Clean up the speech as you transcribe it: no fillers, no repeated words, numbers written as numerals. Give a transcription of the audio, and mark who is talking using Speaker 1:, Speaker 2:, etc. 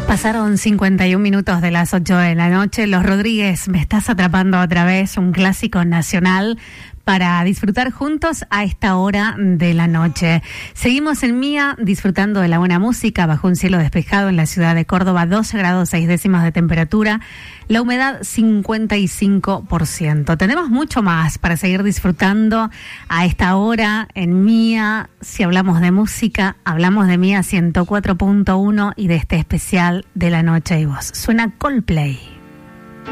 Speaker 1: Pasaron 51 minutos de las 8 de la noche. Los Rodríguez, me estás atrapando otra vez, un clásico nacional para disfrutar juntos a esta hora de la noche. Seguimos en Mía disfrutando de la buena música bajo un cielo despejado en la ciudad de Córdoba, 12 grados 6 décimas de temperatura, la humedad 55%. Tenemos mucho más para seguir disfrutando a esta hora en Mía. Si hablamos de música, hablamos de Mía 104.1 y de este especial de la noche y voz. Suena Coldplay.